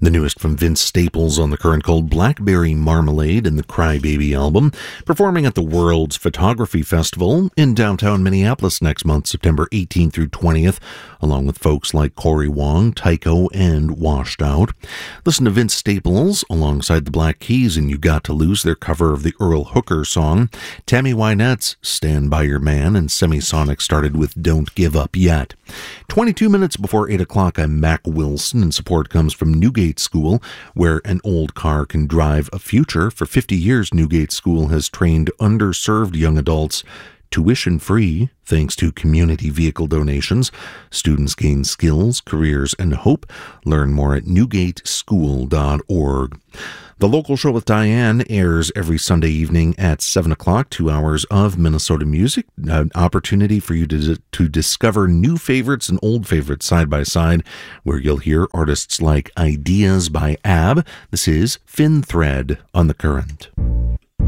The newest from Vince Staples on The Current, called Blackberry Marmalade and the Crybaby album, performing at the World's Photography Festival in downtown Minneapolis next month, September 18th through 20th, along with folks like Corey Wong, Tycho, and Washed Out. Listen to Vince Staples alongside the Black Keys and You Got to Lose, their cover of the Earl Hooker song. Tammy Wynette's Stand By Your Man, and Semisonic started with Don't Give Up Yet. 22 minutes before 8 o'clock, I'm Mac Wilson, and support comes from Newgate School, where an old car can drive a future. For 50 years, Newgate School has trained underserved young adults tuition-free thanks to community vehicle donations. Students gain skills, careers, and hope. Learn more at newgateschool.org. The Local Show with Diane airs every Sunday evening at 7 o'clock, 2 hours of Minnesota music, an opportunity for you to discover new favorites and old favorites side by side, where you'll hear artists like Ideas by Ab. This is Fin Thread on The Current.